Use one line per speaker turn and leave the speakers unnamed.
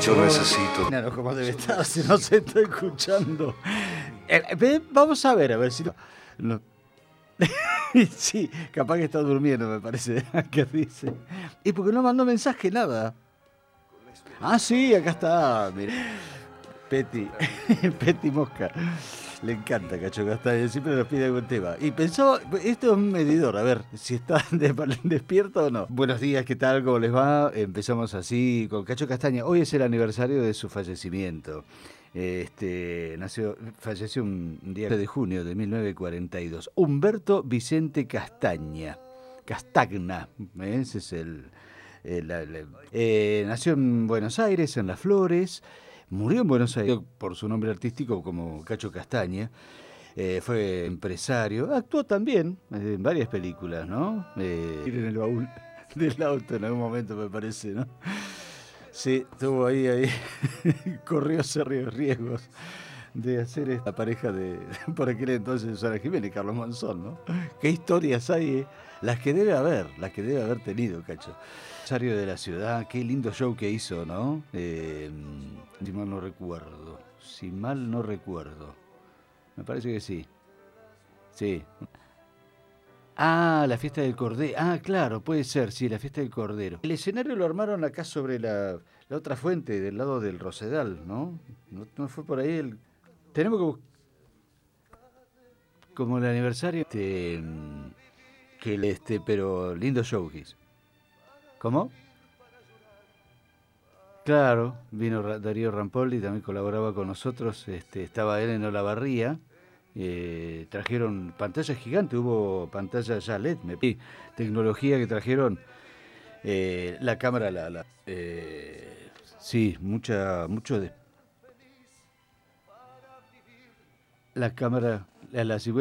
Yo necesito.
Claro, como debe estar, si no se está escuchando. Vamos a ver si no. Sí, capaz que está durmiendo, me parece. ¿Qué dice? ¿Y por qué no mandó mensaje? Nada. Ah, sí, acá está. Mira. Petty Mosca. Le encanta Cacho Castaña, siempre nos pide algún tema. Y pensó, esto es un medidor, a ver si está despierto o no. Buenos días, ¿qué tal? ¿Cómo les va? Empezamos así con Cacho Castaña. Hoy es el aniversario de su fallecimiento. Falleció un día de junio de 1942. Humberto Vicente Castaña. Castagna, ese es nació en Buenos Aires, en Las Flores. Murió en Buenos Aires por su nombre artístico como Cacho Castaña. Fue empresario, actuó también en varias películas, ¿no? Ir en el baúl del auto en algún momento, me parece, ¿no? Sí, estuvo ahí, corrió serios riesgos de hacer esta pareja por aquel entonces, Susana Jiménez y Carlos Monzón, ¿no? ¿Qué historias hay? Las que debe haber tenido, Cacho. Aniversario de la ciudad, qué lindo show que hizo, ¿no? Si mal no recuerdo. Me parece que sí. Sí. Ah, la fiesta del Cordero. Ah, claro, puede ser, sí, la fiesta del Cordero. El escenario lo armaron acá sobre la otra fuente, del lado del Rosedal, ¿no? ¿No fue por ahí el...? Tenemos como el aniversario, pero lindo show que hizo. ¿Cómo? Claro, vino Darío Rampolli, también colaboraba con nosotros, estaba él en Olavarría, trajeron pantallas gigantes, hubo pantallas ya LED, tecnología que trajeron, la cámara, sí, mucho de... La cámara, la